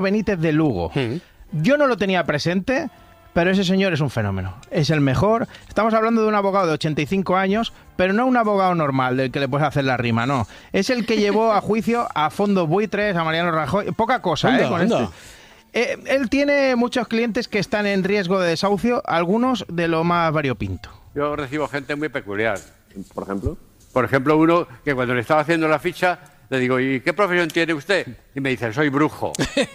Benítez de Lugo. Yo no lo tenía presente, pero ese señor es un fenómeno. Es el mejor. Estamos hablando de un abogado de 85 años, pero no un abogado normal del que le puedes hacer la rima, no. Es el que llevó a juicio a Fondos Buitres, a Mariano Rajoy. Poca cosa, con este. Él tiene muchos clientes que están en riesgo de desahucio, algunos de lo más variopinto. Yo recibo gente muy peculiar. ¿Por ejemplo? Por ejemplo, uno que cuando le estaba haciendo la ficha, le digo, ¿y qué profesión tiene usted? Y me dice, soy brujo.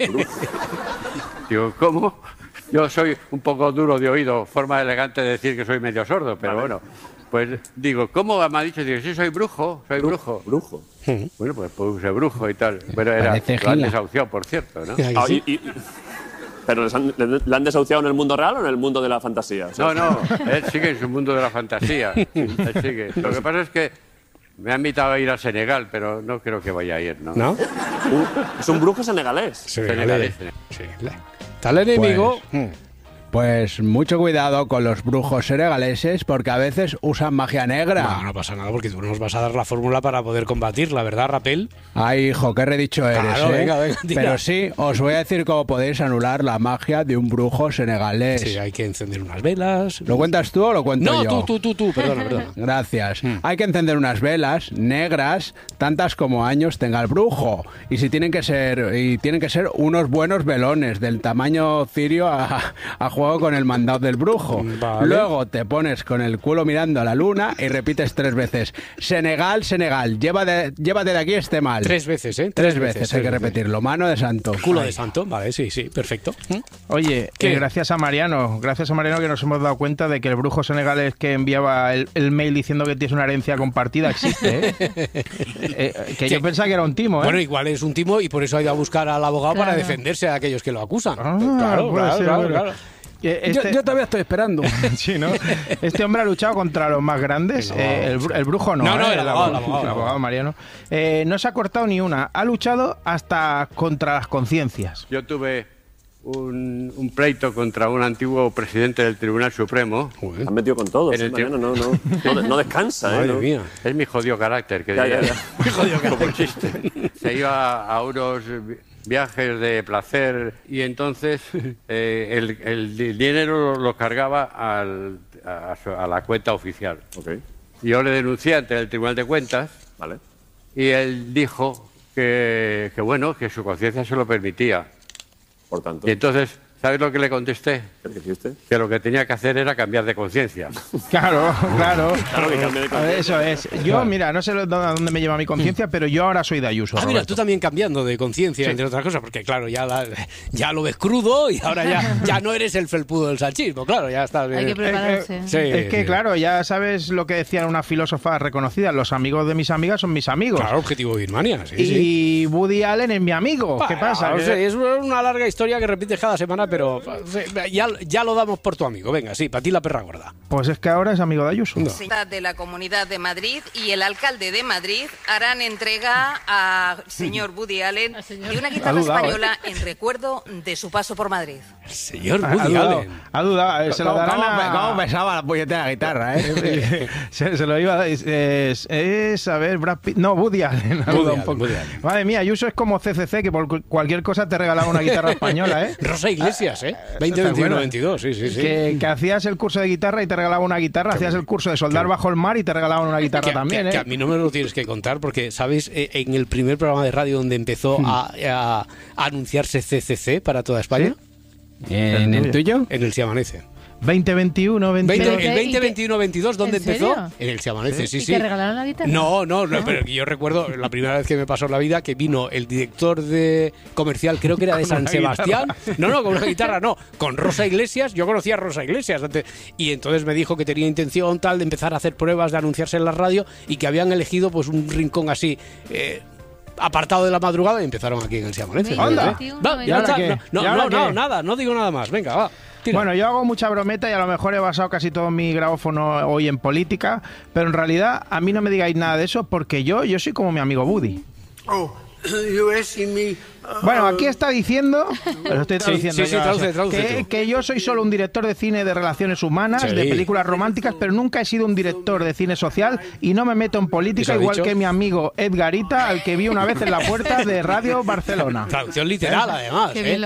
Digo, ¿cómo? Yo soy un poco duro de oído, forma elegante de decir que soy medio sordo, pero bueno. Pues digo, ¿cómo me ha dicho? Digo, sí, soy brujo, soy brujo. Brujo. Bueno, pues puse brujo y tal. Bueno, era la desahuciado, por cierto, ¿no? ¿Pero le han desahuciado en el mundo real o en el mundo de la fantasía? No, él sigue en su mundo de la fantasía. Él sigue. Lo que pasa es que me ha invitado a ir a Senegal, pero no creo que vaya a ir, ¿no? ¿No? Es un brujo senegalés. Senegalés. Sí. Tal enemigo... Pues mucho cuidado con los brujos senegaleses porque a veces usan magia negra. No pasa nada porque tú nos vas a dar la fórmula para poder combatirla, ¿verdad, Rapel? Ay, hijo, qué redicho eres, claro, venga, Pero sí, os voy a decir cómo podéis anular la magia de un brujo senegalés. Sí, hay que encender unas velas. ¿Lo cuentas tú o lo cuento yo? No, tú, perdona. Gracias. Hay que encender unas velas negras, tantas como años tenga el brujo. Y tienen que ser unos buenos velones del tamaño cirio a juego con el mandado del brujo. Vale. Luego te pones con el culo mirando a la luna y repites 3 veces. Senegal, Senegal, llévate de aquí este mal. 3 veces, ¿eh? 3 veces hay que repetirlo. Mano de santo. Culo de santo, vale, sí, perfecto. Oye, gracias a Mariano que nos hemos dado cuenta de que el brujo senegalés que enviaba el mail diciendo que tienes una herencia compartida existe, que yo pensaba que era un timo, Bueno, igual es un timo y por eso ha ido a buscar al abogado para defenderse de aquellos que lo acusan. Claro. Yo todavía estoy esperando. Sí, ¿no? Este hombre ha luchado contra los más grandes. El brujo no. No, el abogado Mariano. No se ha cortado ni una. Ha luchado hasta contra las conciencias. Yo tuve un pleito contra un antiguo presidente del Tribunal Supremo. Han metido con todo. No descansa. Madre mía. Es mi jodido carácter. Que Mi jodido carácter. Como chiste. Se iba a unos viajes de placer y entonces el dinero lo cargaba a la cuenta oficial. Okay. Yo le denuncié ante el Tribunal de Cuentas, vale, y él dijo que su conciencia se lo permitía. Por tanto. Y entonces, ¿sabes lo que le contesté? ¿Qué dijiste? Que lo que tenía que hacer era cambiar de conciencia. Claro. Que cambie de conciencia. Eso es. Yo, mira, no sé a dónde me lleva mi conciencia, pero yo ahora soy de Ayuso. Mira, tú también cambiando de conciencia, entre otras cosas, porque claro, ya lo ves crudo y ahora ya no eres el felpudo del salchismo, claro, ya estás bien. Hay que prepararse. Es que, claro, ya sabes lo que decía una filósofa reconocida, los amigos de mis amigas son mis amigos. Claro, objetivo Birmania, y Woody Allen es mi amigo. ¿Qué pasa? Es una larga historia que repites cada semana, pero ya lo damos por tu amigo. Venga, sí, para ti la perra gorda. Pues es que ahora es amigo de Ayuso. No. De la Comunidad de Madrid y el alcalde de Madrid harán entrega al señor Woody Allen de una guitarra española en recuerdo de su paso por Madrid. El señor Woody Allen. Ha dudado. Se lo darán ¿Cómo pesaba la puñetera guitarra, se lo iba a decir. A ver, Brad Pitt. No, Woody Allen. Woody Allen. Madre mía, Ayuso es como CCC, que por cualquier cosa te regalaba una guitarra española, Rosa Iglesias, 2021-22, sí. Que hacías el curso de guitarra y te regalaba una guitarra, hacías el curso de soldar bajo el mar y te regalaban una guitarra también, Que a mí no me lo tienes que contar porque, ¿sabes? En el primer programa de radio donde empezó a anunciarse CCC para toda España. ¿En el tuyo? En el Se Amanece. 2021-22. ¿Dónde ¿En empezó? serio? En el Se Amanece, sí. ¿Y te regalaron la guitarra? No, pero yo recuerdo la primera vez que me pasó en la vida que vino el director de comercial, creo que era de San Sebastián. No, con una guitarra no, con Rosa Iglesias. Yo conocía a Rosa Iglesias antes, y entonces me dijo que tenía intención tal de empezar a hacer pruebas, de anunciarse en la radio y que habían elegido pues un rincón así apartado de la madrugada y empezaron aquí en el Se Amanece. ¡Anda! Nada, no digo nada más. Venga, va. Tira. Bueno, yo hago mucha brometa y a lo mejor he basado casi todo mi grabófono hoy en política, pero en realidad a mí no me digáis nada de eso porque yo soy como mi amigo Woody. Oh, Bueno, aquí está diciendo, pero estoy traduciendo Sí, yo, traduce tú. que yo soy solo un director de cine de relaciones humanas, Sí. de películas románticas, pero nunca he sido un director de cine social y no me meto en política, ¿Eso ha igual dicho? que mi amigo Edgarita, al que vi una vez en la puerta de Radio Barcelona. Traducción literal, además. Qué bien